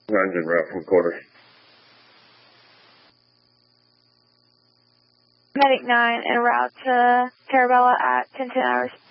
Engine route from quarters. Medic 9 en route to Parabella at 1010 hours.